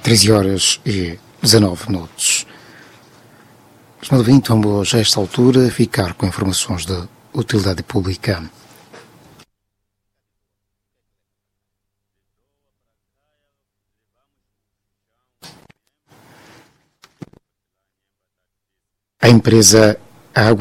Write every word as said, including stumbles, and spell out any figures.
treze horas e dezanove minutos. Senhor ouvinte, vamos a esta altura ficar com informações de utilidade pública. A empresa Água